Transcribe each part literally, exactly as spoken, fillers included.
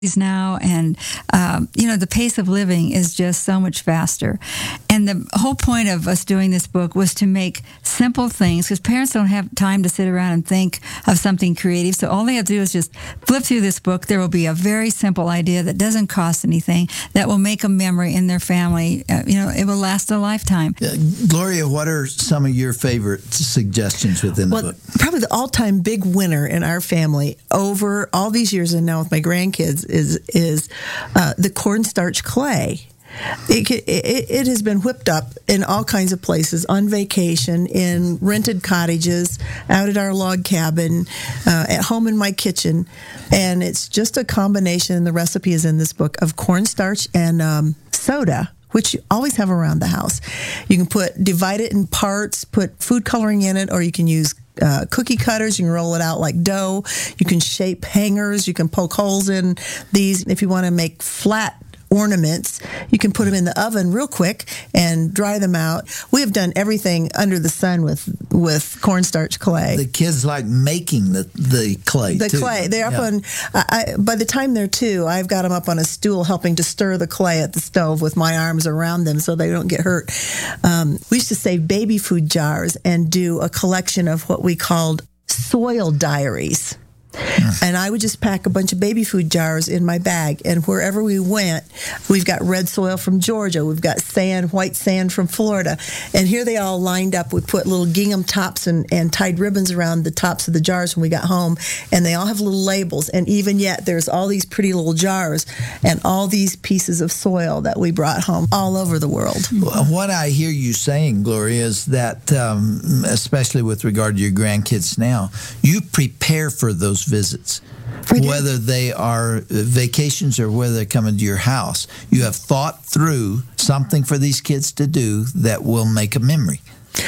now, and um, you know, the pace of living is just so much faster. And the whole point of us doing this book was to make simple things, because parents don't have time to sit around and think of something creative. So all they have to do is just flip through this book. There will be a very simple idea that doesn't cost anything, that will make a memory in their family. Uh, you know, it will last a lifetime. Uh, Gloria, what are some of your favorite suggestions within well, the book? Probably the all-time big winner in our family over all these years, and now with my grandkids, is is uh, the cornstarch clay. It, it, it has been whipped up in all kinds of places, on vacation, in rented cottages, out at our log cabin, uh, at home in my kitchen. And it's just a combination, and the recipe is in this book, of cornstarch and um, soda, which you always have around the house. You can put divide it in parts, put food coloring in it, or you can use Uh, cookie cutters. You can roll it out like dough. You can shape hangers. You can poke holes in these. If you want to make flat ornaments, you can put them in the oven real quick and dry them out. We have done everything under the sun with with cornstarch clay. The kids like making the, the clay, The too. clay. They're up Yeah. on, I, by the time they're two, I've got them up on a stool helping to stir the clay at the stove with my arms around them so they don't get hurt. Um, we used to save baby food jars and do a collection of what we called soil diaries. And I would just pack a bunch of baby food jars in my bag, and wherever we went, we've got red soil from Georgia, we've got sand, white sand from Florida, and here they all lined up. We put little gingham tops and, and tied ribbons around the tops of the jars when we got home, and they all have little labels, and even yet there's all these pretty little jars and all these pieces of soil that we brought home all over the world. What I hear you saying, Gloria, is that, um, especially with regard to your grandkids now, you prepare for those visits, whether they are vacations or whether they're coming to your house. You have thought through something for these kids to do that will make a memory.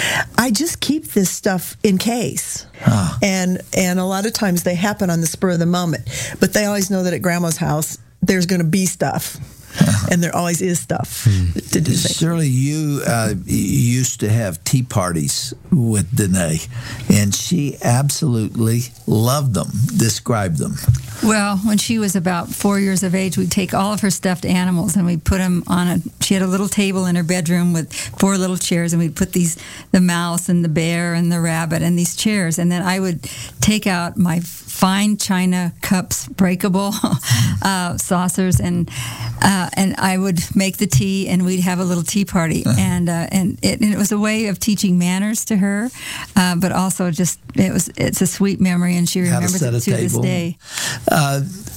I just keep this stuff in case. Ah. And and a lot of times they happen on the spur of the moment. But they always know that at Grandma's house, there's going to be stuff. And there always is stuff to do. Shirley, you uh, used to have tea parties with Danae, and she absolutely loved them. Describe them. Well, when she was about four years of age, we'd take all of her stuffed animals and we'd put them on a, she had a little table in her bedroom with four little chairs, and we'd put these, the mouse and the bear and the rabbit and these chairs. And then I would take out my fine china cups, breakable uh, saucers, and uh, and I would make the tea, and we'd have a little tea party. And uh, and, it, and it was a way of teaching manners to her, uh, but also just, it was it's a sweet memory, and she remembers it to this day. Uh,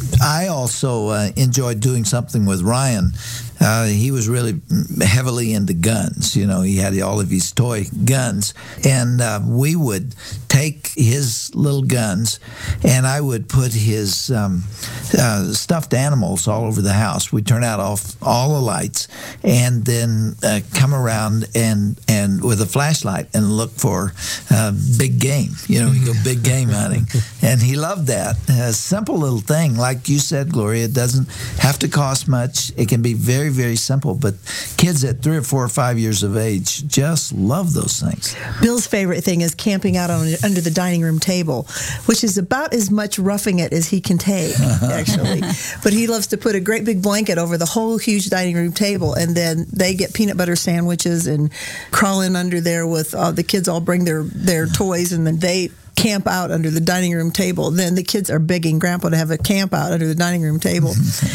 I also uh, enjoyed doing something with Ryan. Uh, he was really heavily into guns. You know, he had all of his toy guns. And uh, we would take his little guns, and I would put his um, uh, stuffed animals all over the house. We'd turn out all, all the lights, and then uh, come around and, and with a flashlight and look for uh, big game. You know, we go big game hunting. And he loved that. A simple little thing. Like you said, Gloria, it doesn't have to cost much. It can be very, very simple, but kids at three or four or five years of age just love those things. Bill's favorite thing is camping out on under the dining room table, which is about as much roughing it as he can take, actually. But he loves to put a great big blanket over the whole huge dining room table, and then they get peanut butter sandwiches and crawl in under there with uh, the kids all bring their, their toys, and then they camp out under the dining room table. Then the kids are begging Grandpa to have a camp out under the dining room table.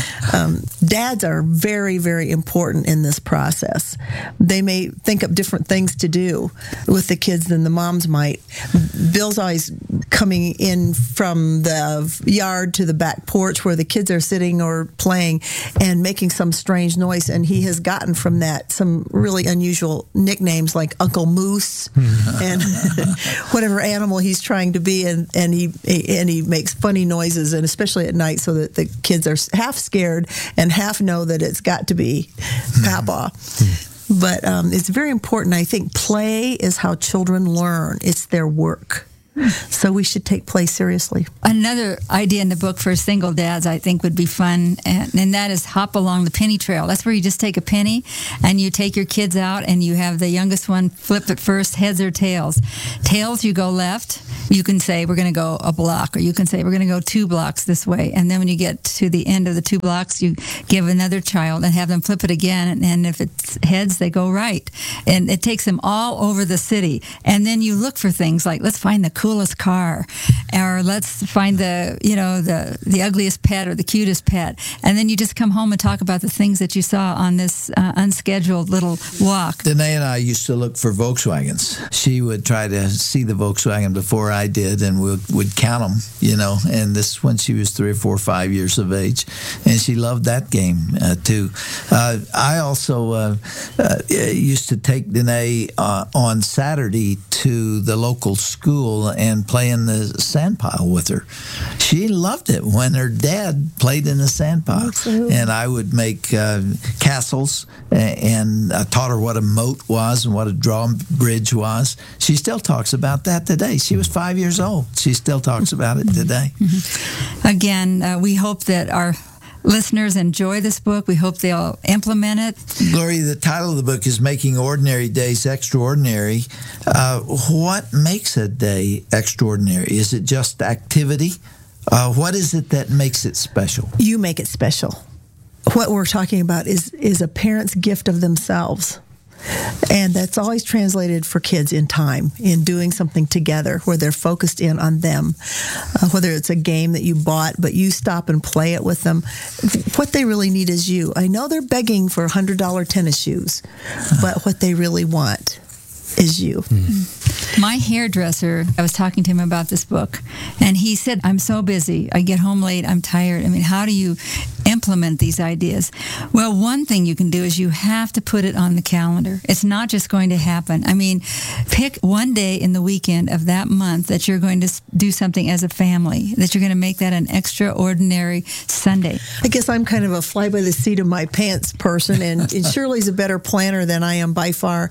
Um, dads are very, very important in this process. They may think up different things to do with the kids than the moms might. Bill's always coming in from the yard to the back porch where the kids are sitting or playing and making some strange noise, and he has gotten from that some really unusual nicknames like Uncle Moose and whatever animal he's trying to be, and, and he and he makes funny noises, and especially at night, so that the kids are half scared and half know that it's got to be Papa. But um, it's very important. I think play is how children learn. It's their work. So we should take play seriously. Another idea in the book for single dads I think would be fun, and, and that is hop along the penny trail. That's where you just take a penny and you take your kids out and you have the youngest one flip it first, heads or tails. Tails, you go left. You can say we're going to go a block, or you can say we're going to go two blocks this way. And then when you get to the end of the two blocks, you give another child and have them flip it again. And, and if it's heads, they go right. And it takes them all over the city. And then you look for things like, let's find the coolest car, or let's find the, you know, the, the ugliest pet or the cutest pet. And then you just come home and talk about the things that you saw on this uh, unscheduled little walk. Danae and I used to look for Volkswagens. She would try to see the Volkswagen before I did, and we would count them, you know, and this when she was three or four or five years of age, and she loved that game uh, too. Uh, I also uh, uh, used to take Danae uh, on Saturday to the local school and play in the sand pile with her. She loved it when her dad played in the sand pile. Absolutely. And I would make uh, castles, and I taught her what a moat was and what a drawbridge was. She still talks about that today. She was five years old. She still talks about it today. Mm-hmm. Again, uh, we hope that our listeners enjoy this book. We hope they'll implement it. Gloria, the title of the book is Making Ordinary Days Extraordinary. Uh, what makes a day extraordinary? Is it just activity? Uh, what is it that makes it special? You make it special. What we're talking about is is a parent's gift of themselves. And that's always translated for kids in time, in doing something together where they're focused in on them. Uh, whether it's a game that you bought, but you stop and play it with them. What they really need is you. I know they're begging for one hundred dollars tennis shoes, but what they really want is you. Mm. My hairdresser, I was talking to him about this book, and he said, I'm so busy. I get home late. I'm tired. I mean, how do you implement these ideas? Well, one thing you can do is you have to put it on the calendar. It's not just going to happen. I mean, pick one day in the weekend of that month that you're going to do something as a family, that you're going to make that an extraordinary Sunday. I guess I'm kind of a fly by the seat of my pants person, and, and Shirley's a better planner than I am by far.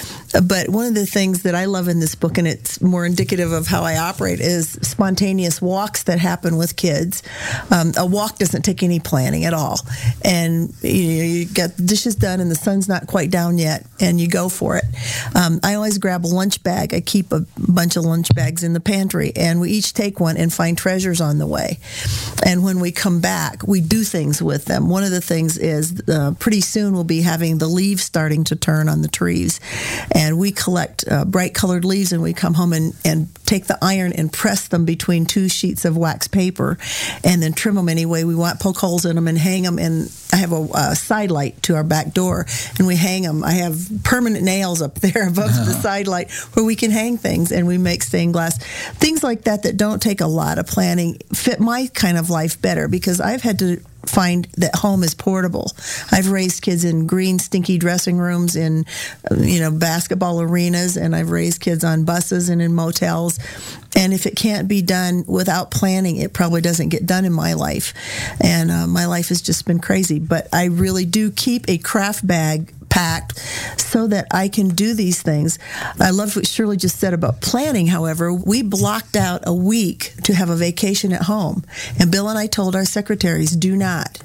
But one of the things that I love in this book, and it's more indicative of how I operate, is spontaneous walks that happen with kids. Um, a walk doesn't take any planning at all. And you know, you get the dishes done and the sun's not quite down yet, and you go for it. Um, I always grab a lunch bag. I keep a bunch of lunch bags in the pantry, and we each take one and find treasures on the way. And when we come back, we do things with them. One of the things is uh, pretty soon we'll be having the leaves starting to turn on the trees. And we collect uh, bright colored leaves, and we come home and, and take the iron and press them between two sheets of wax paper, and then trim them any way we want, poke holes in them and hang them. And I have a, a side light to our back door, and we hang them. I have permanent nails up there above uh-huh. the side light where we can hang things, and we make stained glass. Things like that that don't take a lot of planning fit my kind of life better, because I've had to find that home is portable. I've raised kids in green, stinky dressing rooms, in you know basketball arenas, and I've raised kids on buses and in motels. And if it can't be done without planning, it probably doesn't get done in my life. And uh, my life has just been crazy. But I really do keep a craft bag packed so that I can do these things. I love what Shirley just said about planning. However, we blocked out a week to have a vacation at home. And Bill and I told our secretaries, do not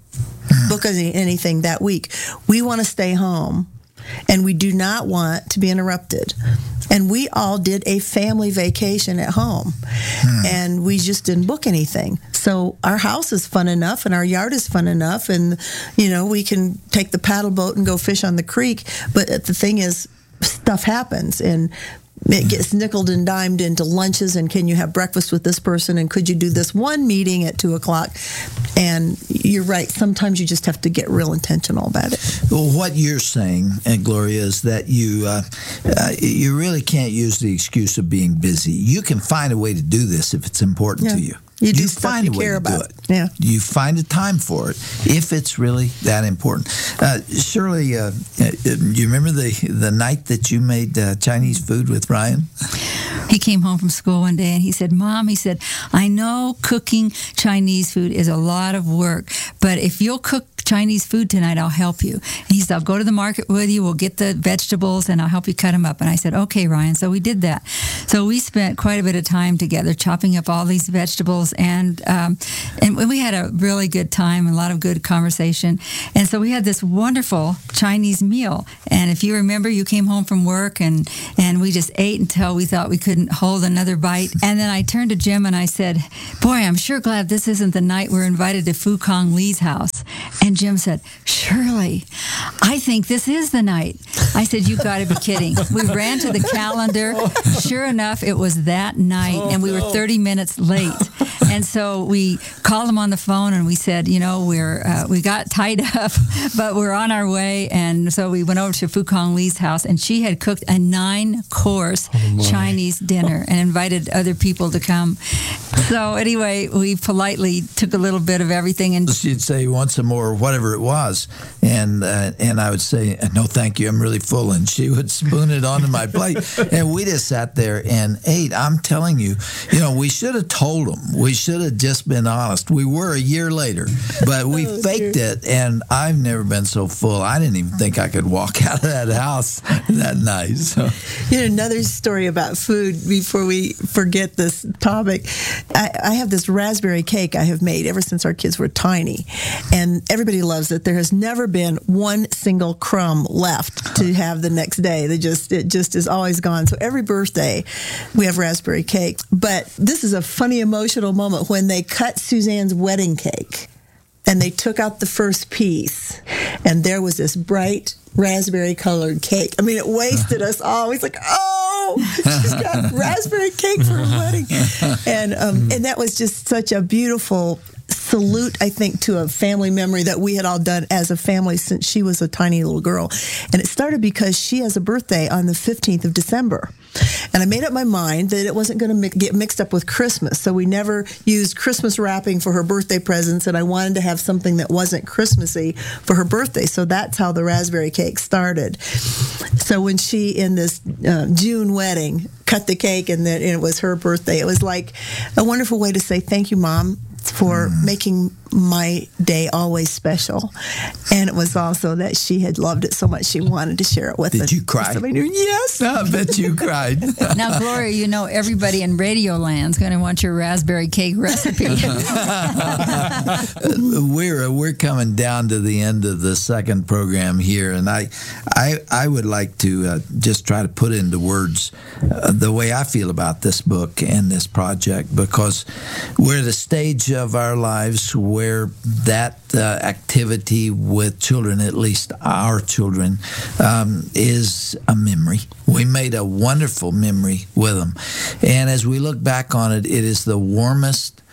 book any, anything that week. We want to stay home, and we do not want to be interrupted. And we all did a family vacation at home, hmm. and we just didn't book anything. So our house is fun enough, and our yard is fun enough, and you know we can take the paddle boat and go fish on the creek. But the thing is, stuff happens, and it gets nickeled and dimed into lunches, and can you have breakfast with this person, and could you do this one meeting at two o'clock? And you're right, sometimes you just have to get real intentional about it. Well, what you're saying, and Gloria, is that you uh, uh, you really can't use the excuse of being busy. You can find a way to do this if it's important yeah. to you. You do you stuff find you a way care to about. do it. Yeah. You find a time for it if it's really that important. Uh, Shirley, uh, do you remember the the night that you made uh, Chinese food with Ryan? He came home from school one day and he said, Mom, he said, I know cooking Chinese food is a lot of work, but if you'll cook Chinese food tonight, I'll help you. And he said, I'll go to the market with you. We'll get the vegetables and I'll help you cut them up. And I said, okay, Ryan. So we did that. So we spent quite a bit of time together chopping up all these vegetables, and um, and we had a really good time and a lot of good conversation. And so we had this wonderful Chinese meal. And if you remember, you came home from work and, and we just ate until we thought we couldn't hold another bite. And then I turned to Jim and I said, boy, I'm sure glad this isn't the night we're invited to Fu Kong Lee's house. And Jim said, Shirley, I think this is the night. I said, you got to be kidding. We ran to the calendar. Sure enough, it was that night, oh, and we were thirty minutes late. And so we called him on the phone, and we said, you know, we're uh, we got tied up, but we're on our way. And so we went over to Fu Kong Lee's house, and she had cooked a nine-course oh, Chinese dinner and invited other people to come. So anyway, we politely took a little bit of everything, and she'd say, "You want some more?" Whatever it was, and uh, and I would say, "No, thank you, I'm really full," and she would spoon it onto my plate, and we just sat there and ate. I'm telling you, you know, we should have told them. We should have just been honest. We were a year later, but we oh, faked dear. it, and I've never been so full. I didn't even think I could walk out of that house that night. So, you know, another story about food before we forget this topic. I, I have this raspberry cake I have made ever since our kids were tiny, and everybody loves it. There has never been one single crumb left to have the next day. They just it just is always gone. So every birthday we have raspberry cake. But this is a funny emotional moment when they cut Suzanne's wedding cake and they took out the first piece, and there was this bright raspberry colored cake. I mean, it wasted us all. He's like, oh, she's got raspberry cake for her wedding. And um, and that was just such a beautiful salute, I think, to a family memory that we had all done as a family since she was a tiny little girl. And it started because she has a birthday on the fifteenth of December. And I made up my mind that it wasn't going to mi- get mixed up with Christmas. So we never used Christmas wrapping for her birthday presents, and I wanted to have something that wasn't Christmassy for her birthday. So that's how the raspberry cake started. So when she, in this uh, June wedding, cut the cake and, then, and it was her birthday, it was like a wonderful way to say, thank you, Mom, for mm. making my day always special. And it was also that she had loved it so much she wanted to share it with Did us. Did you cry? Yes. I bet you cried. Now, Gloria, you know everybody in Radio Land's going to want your raspberry cake recipe. we're we're coming down to the end of the second program here, and I I, I would like to uh, just try to put into words uh, the way I feel about this book and this project, because we're at a stage of our lives where where that uh, activity with children, at least our children, um, is a memory. We made a wonderful memory with them. And as we look back on it, it is the warmest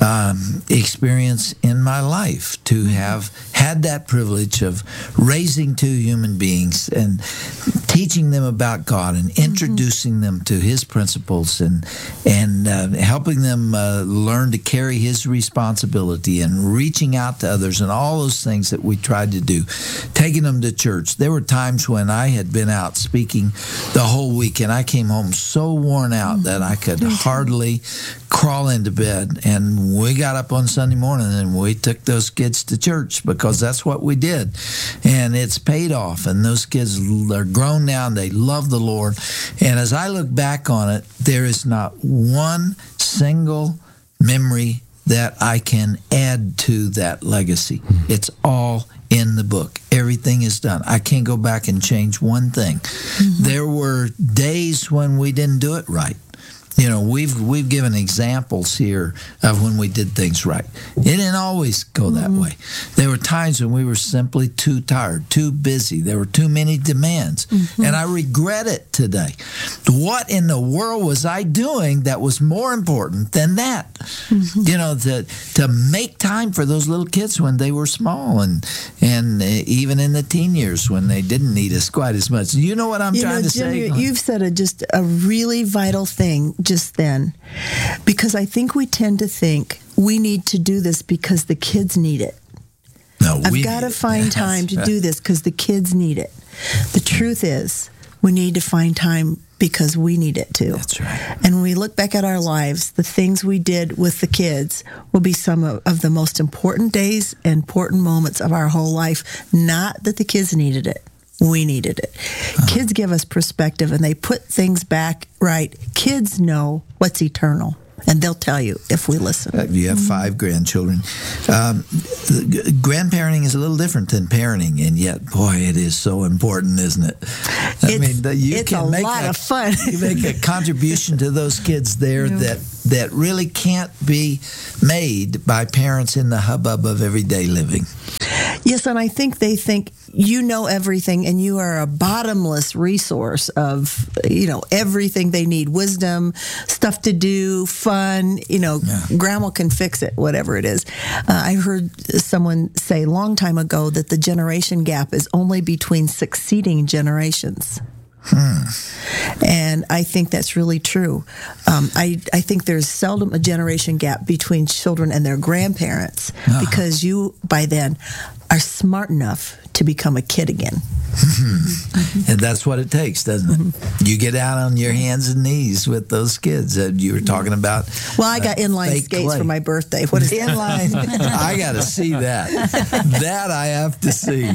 um, experience in my life to have had that privilege of raising two human beings and teaching them about God and introducing mm-hmm. them to His principles and and uh, helping them uh, learn to carry His responsibility and reaching out to others and all those things that we tried to do, taking them to church. There were times when I had been out speaking the whole week and I came home so worn out mm-hmm. that I could hardly crawl into bed, and we got up on Sunday morning and we took those kids to church because that's what we did, and it's paid off, and those kids are grown now and they love the Lord. And as I look back on it, there is not one single memory that I can add to that legacy. It's all in the book. Everything is done. I can't go back and change one thing. Mm-hmm. There were days when we didn't do it right. You know, we've we've given examples here of when we did things right. It didn't always go that mm-hmm. way. There were times when we were simply too tired, too busy. There were too many demands. Mm-hmm. And I regret it today. What in the world was I doing that was more important than that? Mm-hmm. You know, to, to make time for those little kids when they were small and and even in the teen years when they didn't need us quite as much. You know what I'm you trying know, to Jim, say? You've said a, just a really vital thing just then, because I think we tend to think we need to do this because the kids need it. No, I've got to find time to do this because the kids need it. The truth is, we need to find time because we need it too. That's right. And when we look back at our lives, the things we did with the kids will be some of, of the most important days, important moments of our whole life. Not that the kids needed it. We needed it. Uh-huh. Kids give us perspective, and they put things back right. Kids know what's eternal, and they'll tell you if we listen. Uh, you have five grandchildren. Um, the, grandparenting is a little different than parenting, and yet, boy, it is so important, isn't it? I It's, mean, that you it's can a make lot a, of fun. you make a contribution to those kids there Yeah. that that really can't be made by parents in the hubbub of everyday living. Yes, and I think they think you know everything and you are a bottomless resource of, you know, everything they need. Wisdom, stuff to do, fun, you know, Yeah. grandma can fix it, whatever it is. Uh, I heard someone say a long time ago that the generation gap is only between succeeding generations. Hmm. And I think that's really true. Um, I, I think there's seldom a generation gap between children and their grandparents Ah. because you, by then, are smart enough to become a kid again. And that's what it takes, doesn't it? You get out on your hands and knees with those kids that you were talking about. Well, I got uh, inline fake skates clay. for my birthday. What is Inline. I got to see that. That I have to see.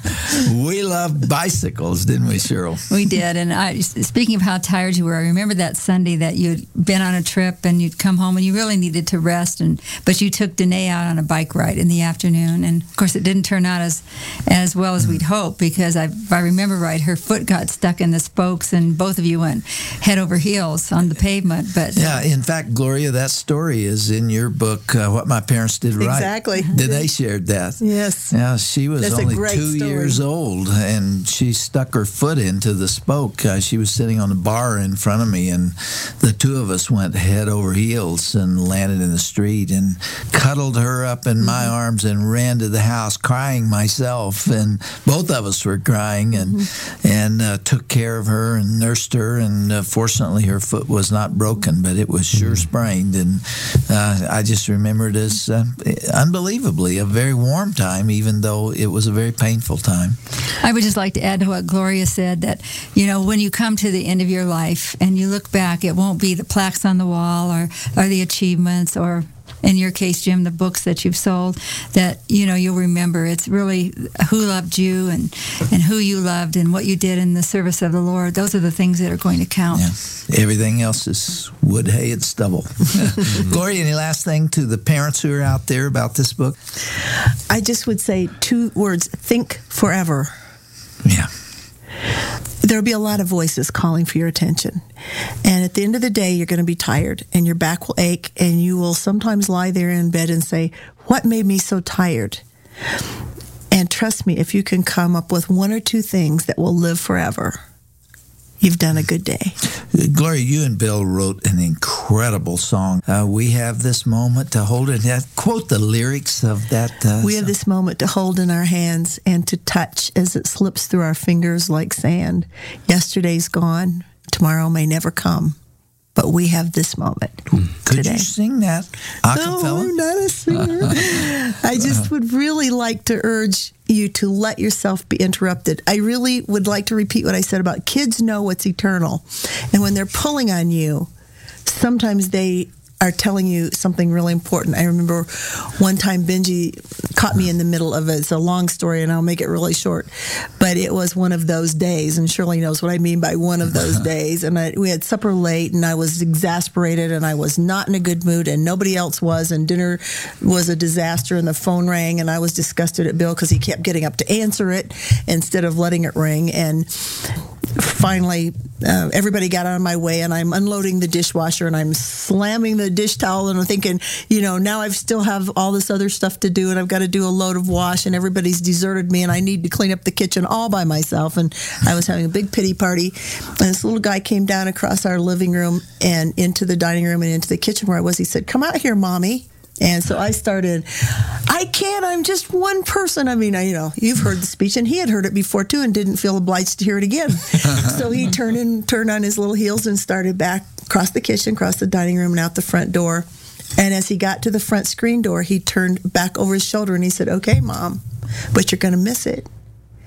We loved bicycles, didn't we, Cheryl? We did. And I, speaking of how tired you were, I remember that Sunday that you'd been on a trip and you'd come home and you really needed to rest. And but you took Danae out on a bike ride in the afternoon. And of course, it didn't turn out as as well as we'd hoped because I, if I remember right, her foot got stuck in the spokes and both of you went head over heels on the pavement. But Yeah, in fact, Gloria, that story is in your book, uh, What My Parents Did Right. Exactly. Danae shared that. Yes. Yeah, she was That's a only great two story. years old, and she stuck her foot into the spoke. Uh, she was sitting on the bar in front of me, and the two of us went head over heels and landed in the street and cuddled her up in my arms and ran to the house crying myself, and both of us were crying, and and uh, took care of her and nursed her, and uh, fortunately her foot was not broken, but it was sure sprained, and uh, I just remember it as uh, unbelievably a very warm time, even though it was a very painful time. I would just like to add to what Gloria said that, you know, when you come to the end of your life and you look back, it won't be the plaques on the wall or, or the achievements or, in your case, Jim, the books that you've sold that, you know, you'll remember. It's really who loved you and, and who you loved and what you did in the service of the Lord. Those are the things that are going to count. Yeah. Everything else is wood, hay, and stubble. Gloria, any last thing to the parents who are out there about this book? I just would say two words, think forever. Yeah. There'll be a lot of voices calling for your attention. And at the end of the day, you're going to be tired and your back will ache and you will sometimes lie there in bed and say, what made me so tired? And trust me, if you can come up with one or two things that will live forever, you've done a good day. Gloria, you and Bill wrote an incredible song. Uh, we have this moment to hold it. Uh, quote the lyrics of that. Uh, We have song. this moment to hold in our hands and to touch as it slips through our fingers like sand. Yesterday's gone. Tomorrow may never come. But we have this moment Could today. you sing that a No, cappella? I'm not a singer. I just would really like to urge you to let yourself be interrupted. I really would like to repeat what I said about kids know what's eternal. And when they're pulling on you, sometimes they are telling you something really important. I remember one time Benji caught me in the middle of it. It's a long story, and I'll make it really short. But it was one of those days, and Shirley knows what I mean by one of those days. And I, we had supper late, and I was exasperated, and I was not in a good mood, and nobody else was, and dinner was a disaster, and the phone rang, and I was disgusted at Bill because he kept getting up to answer it instead of letting it ring. And finally, uh, everybody got out of my way, and I'm unloading the dishwasher, and I'm slamming the dish towel, and I'm thinking, you know, now I still have all this other stuff to do, and I've got to do a load of wash, and everybody's deserted me, and I need to clean up the kitchen all by myself. And I was having a big pity party, and this little guy came down across our living room and into the dining room and into the kitchen where I was. He said, "Come out here, Mommy." And so I started, I can't, I'm just one person. I mean, I, you know, you've heard the speech, and he had heard it before too and didn't feel obliged to hear it again. So he turned and turned on his little heels and started back across the kitchen, across the dining room, and out the front door. And as he got to the front screen door, he turned back over his shoulder and he said, "Okay, Mom, but you're going to miss it."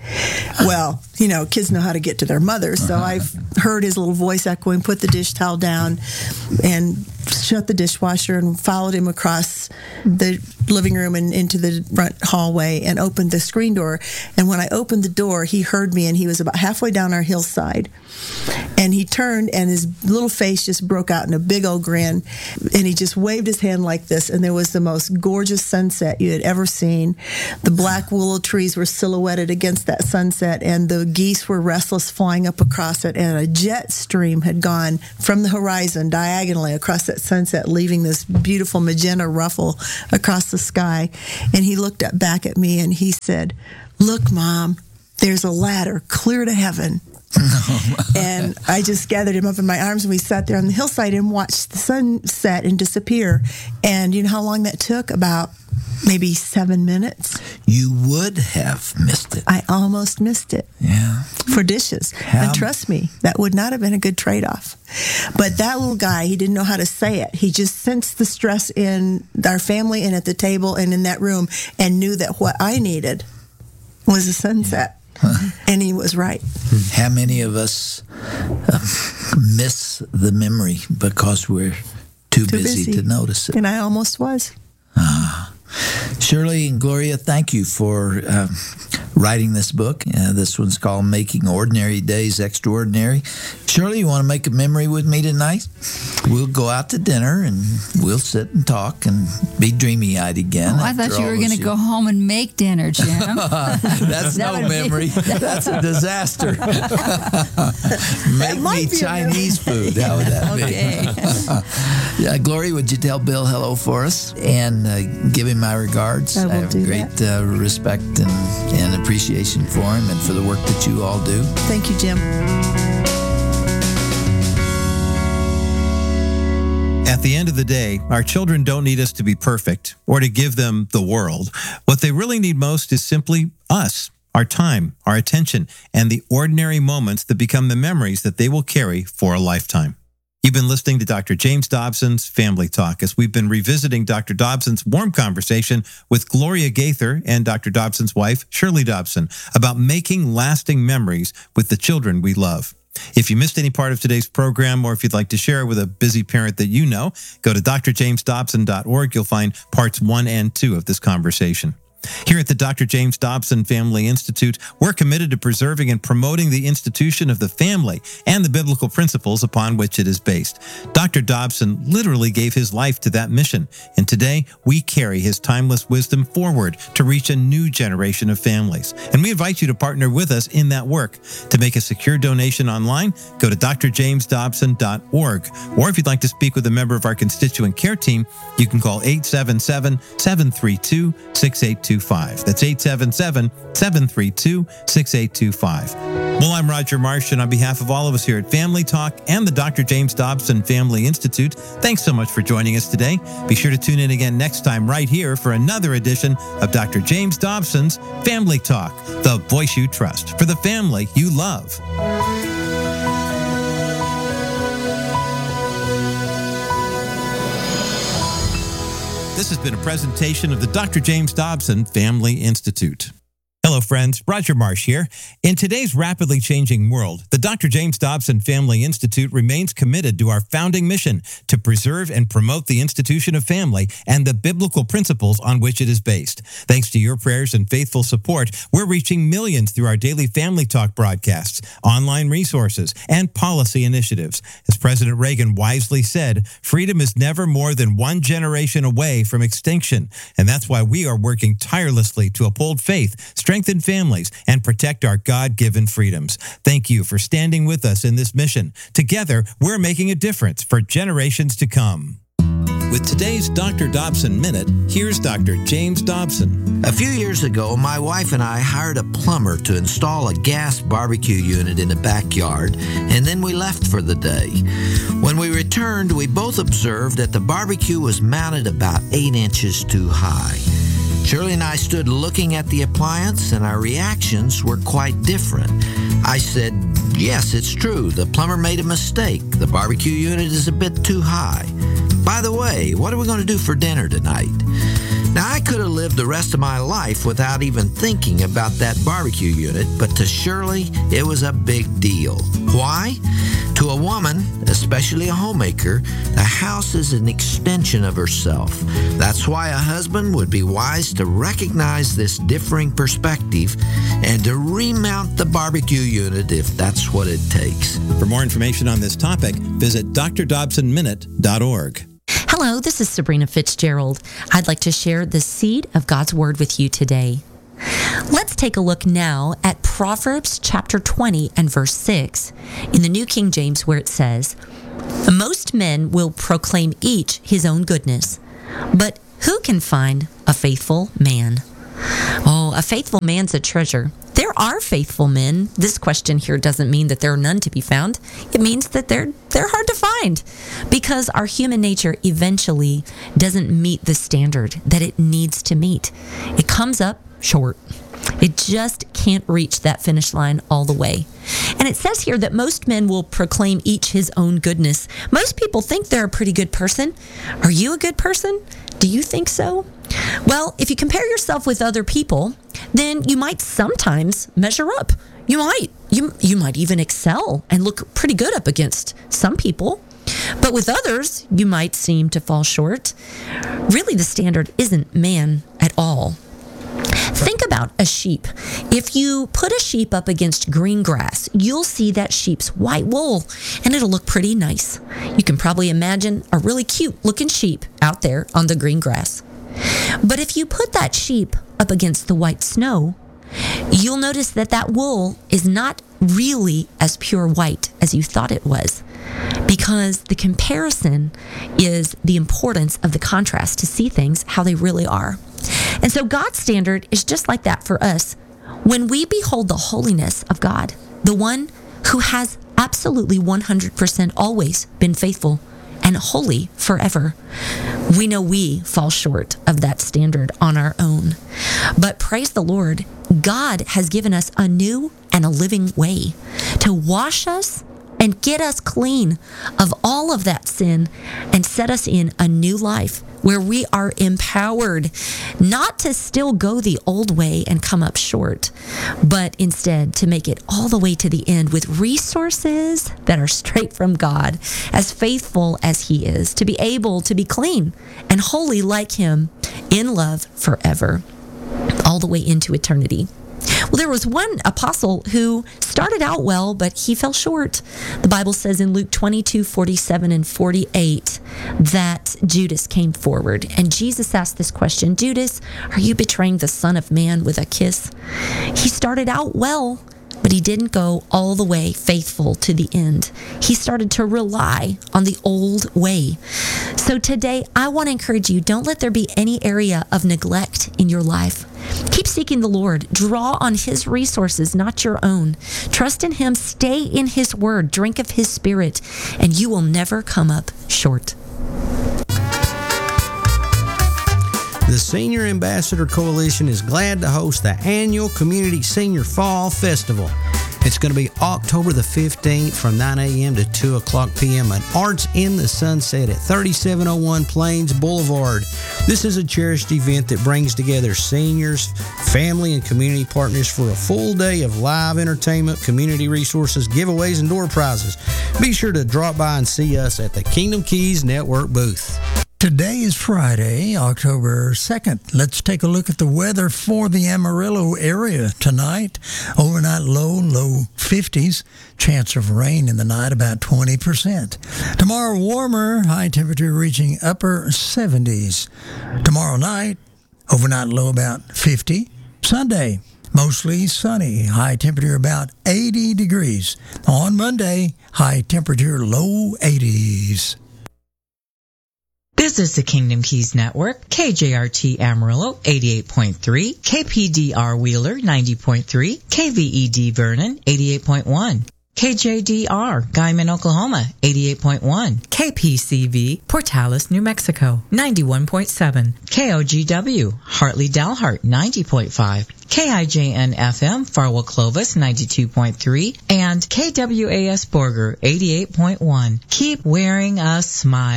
Well, you know, kids know how to get to their mother, so uh-huh. I've heard his little voice echoing, put the dish towel down, and shut the dishwasher, and followed him across the living room and into the front hallway and opened the screen door. And when I opened the door, he heard me, and he was about halfway down our hillside. And he turned, and his little face just broke out in a big old grin, and he just waved his hand like this, and there was the most gorgeous sunset you had ever seen. The black willow trees were silhouetted against that sunset, and the geese were restless flying up across it, and a jet stream had gone from the horizon diagonally across that sunset, leaving this beautiful magenta ruffle across the sky. And he looked up back at me, and he said, "Look, Mom, there's a ladder clear to heaven." And I just gathered him up in my arms, and we sat there on the hillside and watched the sun set and disappear. And you know how long that took? About maybe seven minutes. You would have missed it. I almost missed it. Yeah. For dishes. How? And trust me, that would not have been a good trade-off. But that little guy, he didn't know how to say it. He just sensed the stress in our family and at the table and in that room, and knew that what I needed was a sunset. Huh. And he was right. How many of us uh, miss the memory because we're too, too busy, busy to notice it? And I almost was. Ah. Shirley and Gloria, thank you for uh, writing this book. Uh, this one's called Making Ordinary Days Extraordinary. Shirley, you want to make a memory with me tonight? We'll go out to dinner, and we'll sit and talk and be dreamy-eyed again. Oh, I thought you were going to go home and make dinner, Jim. That's no memory. Be... That's a disaster. Make me Chinese food. How would that okay. be? Yeah, Gloria, would you tell Bill hello for us and uh, give him my regards? I will I have do great that. Uh, respect and, and appreciation for him and for the work that you all do. Thank you, Jim. At the end of the day, our children don't need us to be perfect or to give them the world. What they really need most is simply us, our time, our attention, and the ordinary moments that become the memories that they will carry for a lifetime. You've been listening to Doctor James Dobson's Family Talk as we've been revisiting Doctor Dobson's warm conversation with Gloria Gaither and Doctor Dobson's wife, Shirley Dobson, about making lasting memories with the children we love. If you missed any part of today's program, or if you'd like to share it with a busy parent that you know, go to d r james dobson dot org. You'll find parts one and two of this conversation. Here at the Doctor James Dobson Family Institute, we're committed to preserving and promoting the institution of the family and the biblical principles upon which it is based. Doctor Dobson literally gave his life to that mission, and today we carry his timeless wisdom forward to reach a new generation of families. And we invite you to partner with us in that work. To make a secure donation online, go to d r james dobson dot org. Or if you'd like to speak with a member of our constituent care team, you can call eight seven seven, seven three two, six eight two five. That's eight seven seven, seven three two, six eight two five. Well, I'm Roger Marsh, and on behalf of all of us here at Family Talk and the Doctor James Dobson Family Institute, thanks so much for joining us today. Be sure to tune in again next time right here for another edition of Doctor James Dobson's Family Talk, the voice you trust for the family you love. This has been a presentation of the Doctor James Dobson Family Institute. Hello, friends. Roger Marsh here. In today's rapidly changing world, the Doctor James Dobson Family Institute remains committed to our founding mission to preserve and promote the institution of family and the biblical principles on which it is based. Thanks to your prayers and faithful support, we're reaching millions through our daily Family Talk broadcasts, online resources, and policy initiatives. As President Reagan wisely said, freedom is never more than one generation away from extinction. And that's why we are working tirelessly to uphold faith, strengthen families, and protect our God-given freedoms. Thank you for standing with us in this mission. Together, we're making a difference for generations to come. With today's Doctor Dobson Minute, here's Doctor James Dobson. A few years ago, my wife and I hired a plumber to install a gas barbecue unit in the backyard, and then we left for the day. When we returned, we both observed that the barbecue was mounted about eight inches too high. Shirley and I stood looking at the appliance, and our reactions were quite different. I said, yes, it's true. The plumber made a mistake. The barbecue unit is a bit too high. By the way, what are we going to do for dinner tonight? Now, I could have lived the rest of my life without even thinking about that barbecue unit, but to Shirley, it was a big deal. Why? To a woman, especially a homemaker, the house is an extension of herself. That's why a husband would be wise to recognize this differing perspective and to remount the barbecue unit if that's what it takes. For more information on this topic, visit d r dobson minute dot org. Hello, this is Sabrina Fitzgerald. I'd like to share the seed of God's Word with you today. Let's take a look now at Proverbs chapter twenty and verse six in the New King James, where it says, "Most men will proclaim each his own goodness, but who can find a faithful man?" Oh, a faithful man's a treasure. There are faithful men. This question here doesn't mean that there are none to be found. It means that they're they're hard to find because our human nature eventually doesn't meet the standard that it needs to meet. It comes up short. It just can't reach that finish line all the way. And it says here that most men will proclaim each his own goodness. Most people think they're a pretty good person. Are you a good person? Do you think so? Well, if you compare yourself with other people, then you might sometimes measure up. You might. You, you might even excel and look pretty good up against some people. But with others, you might seem to fall short. Really, the standard isn't man at all. Think about a sheep. If you put a sheep up against green grass, you'll see that sheep's white wool, and it'll look pretty nice. You can probably imagine a really cute looking sheep out there on the green grass. But if you put that sheep up against the white snow, you'll notice that that wool is not really as pure white as you thought it was, because the comparison is the importance of the contrast to see things how they really are. And so God's standard is just like that for us. When we behold the holiness of God, the one who has absolutely one hundred percent always been faithful and holy forever, we know we fall short of that standard on our own. But praise the Lord, God has given us a new and a living way to wash us and get us clean of all of that sin and set us in a new life where we are empowered not to still go the old way and come up short, but instead to make it all the way to the end with resources that are straight from God, as faithful as He is, to be able to be clean and holy like Him in love forever, all the way into eternity. Well, there was one apostle who started out well, but he fell short. The Bible says in Luke twenty-two, forty-seven and forty-eight that Judas came forward, and Jesus asked this question, "Judas, are you betraying the Son of Man with a kiss?" He started out well, but he didn't go all the way faithful to the end. He started to rely on the old way. So today, I want to encourage you, don't let there be any area of neglect in your life. Keep seeking the Lord. Draw on His resources, not your own. Trust in Him. Stay in His Word. Drink of His Spirit, and you will never come up short. The Senior Ambassador Coalition is glad to host the annual Community Senior Fall Festival. It's going to be October the fifteenth from nine a.m. to two o'clock p.m. at Arts in the Sunset at thirty-seven oh one Plains Boulevard. This is a cherished event that brings together seniors, family, and community partners for a full day of live entertainment, community resources, giveaways, and door prizes. Be sure to drop by and see us at the Kingdom Keys Network booth. Today is Friday, October second. Let's take a look at the weather for the Amarillo area tonight. Overnight low, low fifties. Chance of rain in the night, about twenty percent. Tomorrow, warmer, high temperature reaching upper seventies. Tomorrow night, overnight low about fifty. Sunday, mostly sunny, high temperature about eighty degrees. On Monday, high temperature low eighties. This is the Kingdom Keys Network, K J R T Amarillo eighty-eight point three, K P D R Wheeler ninety point three, K V E D Vernon eighty-eight point one, K J D R Guyman, Oklahoma eighty-eight point one, K P C V Portales, New Mexico ninety-one point seven, K O G W Hartley Dalhart ninety point five, K I J N F M Farwell Clovis ninety-two point three, and K W A S Borger eighty-eight point one. Keep wearing a smile.